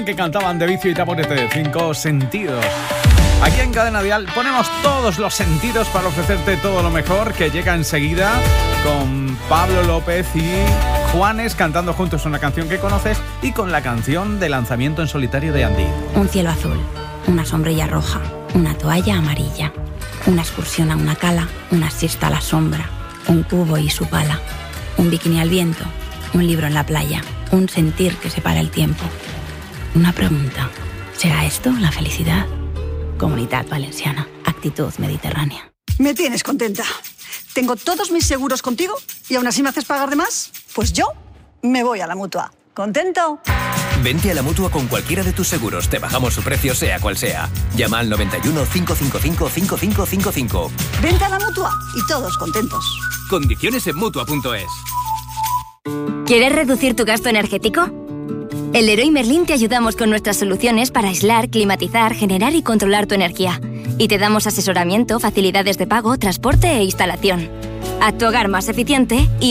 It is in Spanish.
Que cantaban de Vicio y Taburete de 5 sentidos. Aquí en Cadena Dial ponemos todos los sentidos para ofrecerte todo lo mejor, que llega enseguida con Pablo López y Juanes cantando juntos una canción que conoces y con la canción de lanzamiento en solitario de Andy. Un cielo azul, una sombrilla roja, una toalla amarilla, una excursión a una cala, una siesta a la sombra, un cubo y su pala, un bikini al viento, un libro en la playa, un sentir que separa el tiempo. Una pregunta, ¿será esto la felicidad? Comunidad Valenciana, actitud mediterránea. Me tienes contenta. Tengo todos mis seguros contigo y aún así me haces pagar de más. Pues yo me voy a la Mutua. ¿Contento? Vente a la Mutua con cualquiera de tus seguros. Te bajamos su precio sea cual sea. Llama al 91 555 5555. Vente a la Mutua y todos contentos. Condiciones en Mutua.es. ¿Quieres reducir tu gasto energético? En Leroy Merlin te ayudamos con nuestras soluciones para aislar, climatizar, generar y controlar tu energía. Y te damos asesoramiento, facilidades de pago, transporte e instalación. Haz tu hogar más eficiente y